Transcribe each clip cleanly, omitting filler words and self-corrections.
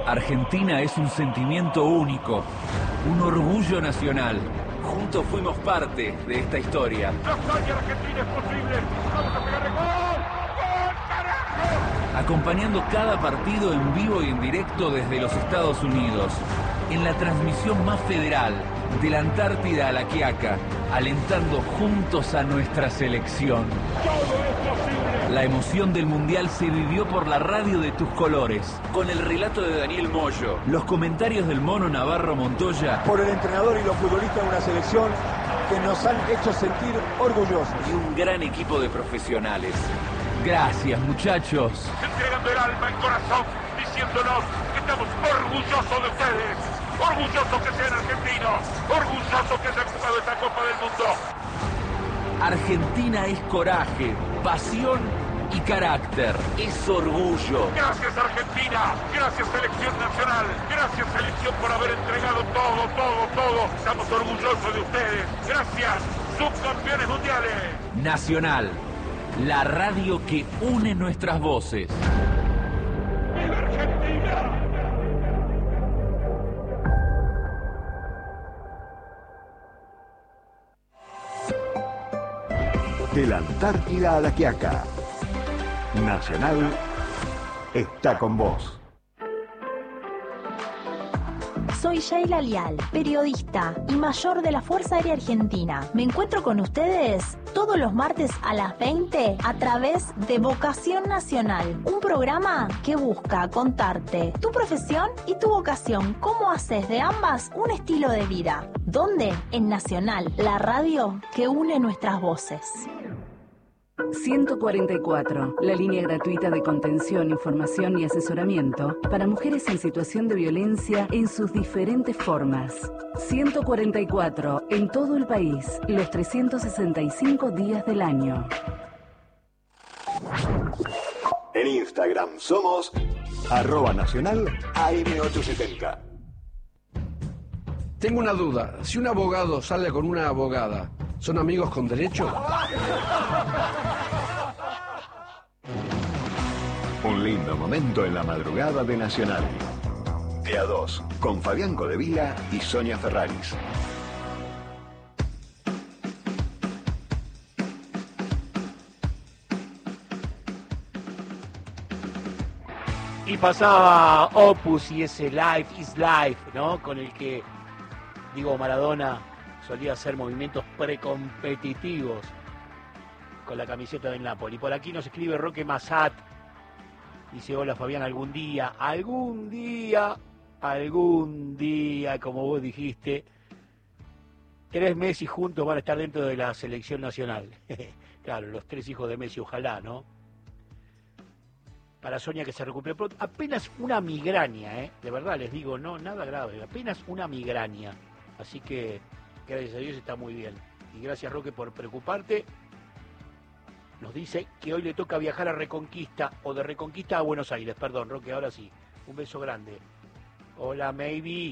Argentina es un sentimiento único, un orgullo nacional. Juntos fuimos parte de esta historia. ¡La hazaña argentina es posible! ¡Vamos a pegarle gol! ¡Gol, carajo! Acompañando cada partido en vivo y en directo desde los Estados Unidos. En la transmisión más federal, de la Antártida a la Quiaca, alentando juntos a nuestra selección. ¡Todo es posible! La emoción del Mundial se vivió por la radio de tus colores, con el relato de Daniel Moyo, los comentarios del Mono Navarro Montoya, por el entrenador y los futbolistas de una selección que nos han hecho sentir orgullosos. Y un gran equipo de profesionales. Gracias, muchachos. Entregando el alma, el corazón, diciéndonos que estamos orgullosos de ustedes. Orgullosos que sean argentinos. Orgullosos que hayan jugado esta Copa del Mundo. Argentina es coraje, pasión y carácter. Es orgullo. Gracias Argentina, gracias Selección Nacional, gracias Selección por haber entregado todo. Estamos orgullosos de ustedes. Gracias, subcampeones mundiales. Nacional, la radio que une nuestras voces. ¡Viva Argentina! De la Antártida a la Quiaca, Nacional está con vos. Soy Sheila Lial, periodista y mayor de la Fuerza Aérea Argentina. Me encuentro con ustedes todos los martes a las 20 a través de Vocación Nacional, un programa que busca contarte tu profesión y tu vocación, cómo haces de ambas un estilo de vida. ¿Dónde? En Nacional, la radio que une nuestras voces. 144, la línea gratuita de contención, información y asesoramiento para mujeres en situación de violencia en sus diferentes formas. 144, en todo el país, los 365 días del año. En Instagram somos @nacional AM870. Tengo una duda. Si un abogado sale con una abogada, ¿son amigos con derecho? Un lindo momento en la madrugada de Nacional. De a 2, con Fabián Codevila y Sonia Ferraris. Y pasaba Opus y ese Life is Life, ¿no? Con el que Diego Maradona solía hacer movimientos precompetitivos con la camiseta del Napoli. Por aquí nos escribe Roque Massat. Dice, hola Fabián, algún día, como vos dijiste, 3 Messi juntos van a estar dentro de la selección nacional. Claro, los 3 hijos de Messi, ojalá, ¿no? Para Sonia que se recupere pronto. Apenas una migraña, de verdad les digo, no, nada grave, apenas una migraña. Así que, gracias a Dios está muy bien. Y gracias Roque por preocuparte. Nos dice que hoy le toca viajar a Reconquista, o de Reconquista a Buenos Aires. Perdón, Roque, ahora sí. Un beso grande. Hola, Maybe.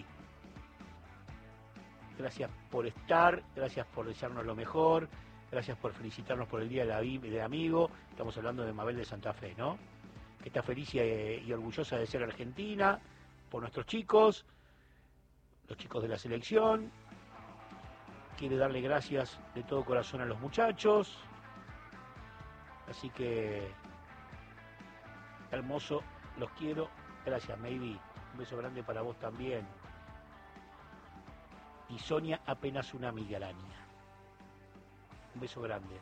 Gracias por estar, gracias por desearnos lo mejor, gracias por felicitarnos por el Día del Amigo. Estamos hablando de Mabel de Santa Fe, ¿no? Que está feliz y orgullosa de ser argentina, por nuestros chicos, los chicos de la selección. Quiere darle gracias de todo corazón a los muchachos. Así que, hermoso, los quiero. Gracias, Maybe. Un beso grande para vos también. Y Sonia, apenas una migraña. Un beso grande.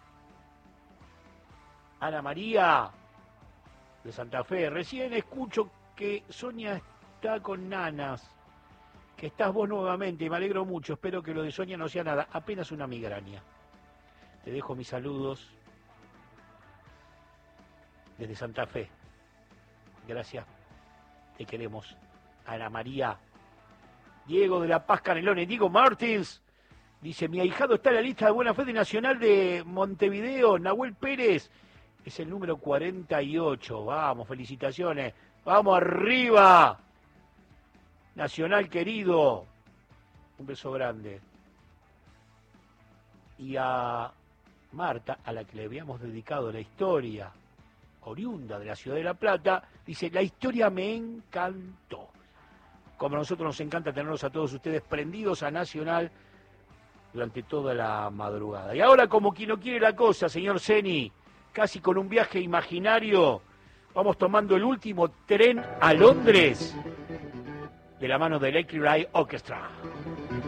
Ana María, de Santa Fe. Recién escucho que Sonia está con nanas. Que estás vos nuevamente. Me alegro mucho. Espero que lo de Sonia no sea nada. Apenas una migraña. Te dejo mis saludos. Desde Santa Fe. Gracias. Te queremos. Ana María. Diego de La Paz Canelones. Diego Martins. Dice, mi ahijado está en la lista de buena fe de Nacional de Montevideo. Nahuel Pérez. Es el número 48. Vamos, felicitaciones. Vamos arriba. Nacional querido. Un beso grande. Y a Marta, a la que le habíamos dedicado la historia, oriunda de la ciudad de La Plata, dice, la historia me encantó. como a nosotros nos encanta tenerlos a todos ustedes prendidos a Nacional durante toda la madrugada. Y ahora, como quien no quiere la cosa, señor Ceni, casi con un viaje imaginario, vamos tomando el último tren a Londres de la mano de Electric Light Orchestra.